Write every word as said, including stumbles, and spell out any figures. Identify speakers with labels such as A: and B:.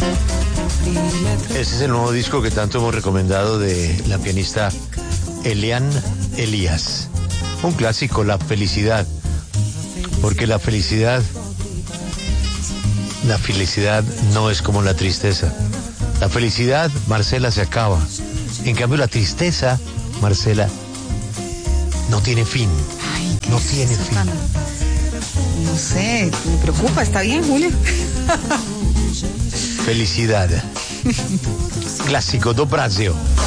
A: Ese es el nuevo disco que tanto hemos recomendado de la pianista Eliane Elias. Un clásico, La Felicidad. Porque la felicidad, la felicidad no es como la tristeza. La felicidad, Marcela, se acaba. En cambio, la tristeza, Marcela, no tiene fin.
B: Ay,
A: no tiene fin.
B: Tan... No sé, me preocupa. ¿Está bien, Julio?
A: Felicidad. Clásico do Brasil.